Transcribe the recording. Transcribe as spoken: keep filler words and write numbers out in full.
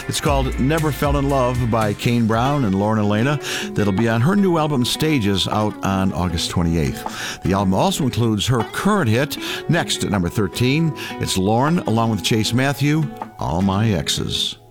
It's called Never Fell in Love by Kane Brown and Lauren Elena. That'll be on her new album Stages, out on August twenty-eighth. The album also includes her current hit, next at number thirteen. It's Lauren along with Chase Matthew, All My Exes.